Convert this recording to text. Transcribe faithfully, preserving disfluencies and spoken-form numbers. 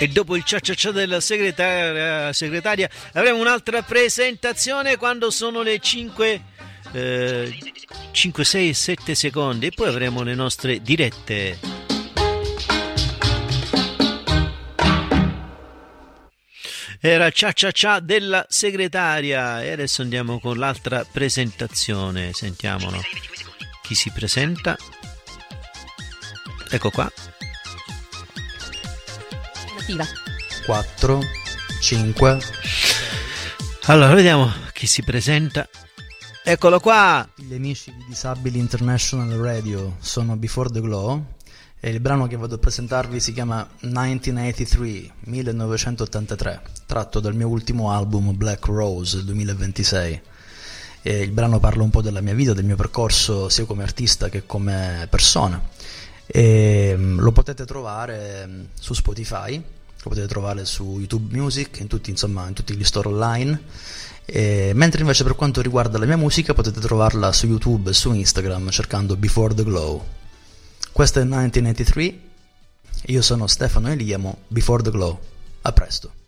E dopo il cia cia cia della segretaria, segretaria avremo un'altra presentazione quando sono le cinque, eh, cinque, sei e sette secondi, e poi avremo le nostre dirette. Era cia cia cia della segretaria, e adesso andiamo con l'altra presentazione. Sentiamolo, chi si presenta. Ecco qua. quattro, cinque. Allora vediamo chi si presenta. Eccolo qua. Gli amici di Disabili International Radio sono Before the Glow e il brano che vado a presentarvi si chiama millenovecentottantatré, tratto dal mio ultimo album Black Rose duemilaventisei. E il brano parla un po' della mia vita, del mio percorso sia come artista che come persona. E lo potete trovare su Spotify, lo potete trovare su YouTube Music, in tutti, insomma, in tutti gli store online. E mentre invece per quanto riguarda la mia musica potete trovarla su YouTube e su Instagram cercando Before the Glow. Questo è millenovecentottantatré, io sono Stefano Eliamo, Before the Glow. A presto.